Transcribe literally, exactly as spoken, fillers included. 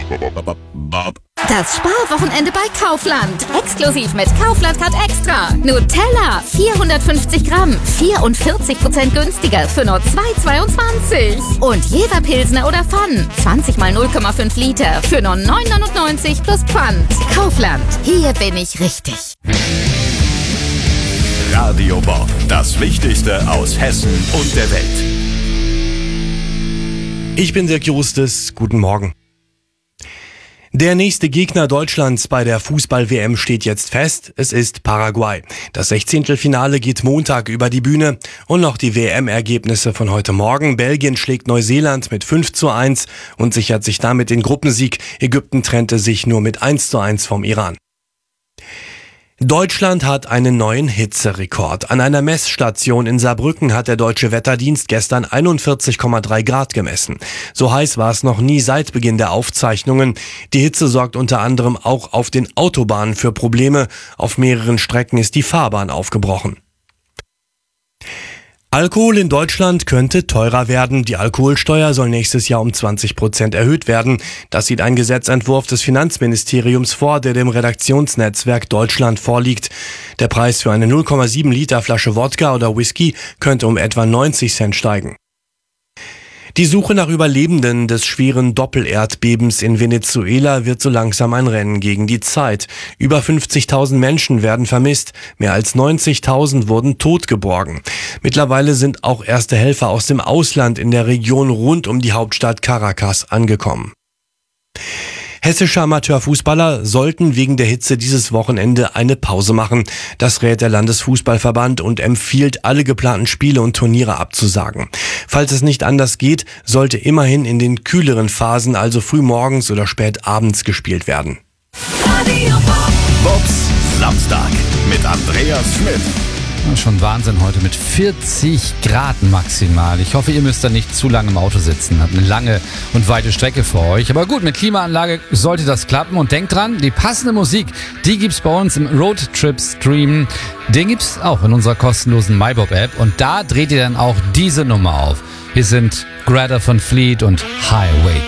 Das Sparwochenende bei Kaufland. Exklusiv mit Kaufland Card Extra. Nutella vierhundertfünfzig Gramm, vierundvierzig Prozent günstiger für nur zwei Euro zweiundzwanzig. Und Jever Pilsner oder Pfann, zwanzig mal null Komma fünf Liter für nur neun Euro neunundneunzig plus Pfand. Kaufland, hier bin ich richtig. Radio Bob, das Wichtigste aus Hessen und der Welt. Ich bin Dirk Justus, guten Morgen. Der nächste Gegner Deutschlands bei der Fußball-W M steht jetzt fest. Es ist Paraguay. Das Sechzehntelfinale geht Montag über die Bühne. Und noch die W M-Ergebnisse von heute Morgen. Belgien schlägt Neuseeland mit fünf zu eins und sichert sich damit den Gruppensieg. Ägypten trennte sich nur mit eins zu eins vom Iran. Deutschland hat einen neuen Hitzerekord. An einer Messstation in Saarbrücken hat der Deutsche Wetterdienst gestern einundvierzig Komma drei Grad gemessen. So heiß war es noch nie seit Beginn der Aufzeichnungen. Die Hitze sorgt unter anderem auch auf den Autobahnen für Probleme. Auf mehreren Strecken ist die Fahrbahn aufgebrochen. Alkohol in Deutschland könnte teurer werden. Die Alkoholsteuer soll nächstes Jahr um zwanzig Prozent erhöht werden. Das sieht ein Gesetzentwurf des Finanzministeriums vor, der dem Redaktionsnetzwerk Deutschland vorliegt. Der Preis für eine null Komma sieben Liter Flasche Wodka oder Whisky könnte um etwa neunzig Cent steigen. Die Suche nach Überlebenden des schweren Doppelerdbebens in Venezuela wird so langsam ein Rennen gegen die Zeit. Über fünfzigtausend Menschen werden vermisst, mehr als neunzigtausend wurden totgeborgen. Mittlerweile sind auch erste Helfer aus dem Ausland in der Region rund um die Hauptstadt Caracas angekommen. Hessische Amateurfußballer sollten wegen der Hitze dieses Wochenende eine Pause machen. Das rät der Landesfußballverband und empfiehlt, alle geplanten Spiele und Turniere abzusagen. Falls es nicht anders geht, sollte immerhin in den kühleren Phasen, also früh morgens oder spät abends, gespielt werden. Bobs Samstag mit Andreas Schmidt. Schon Wahnsinn heute mit vierzig Grad maximal. Ich hoffe, ihr müsst da nicht zu lange im Auto sitzen. Habt eine lange und weite Strecke vor euch. Aber gut, mit Klimaanlage sollte das klappen. Und denkt dran, die passende Musik, die gibt's bei uns im Roadtrip-Stream. Den gibt's auch in unserer kostenlosen MyBob-App. Und da dreht ihr dann auch diese Nummer auf. Hier sind Greta von Fleet und Highway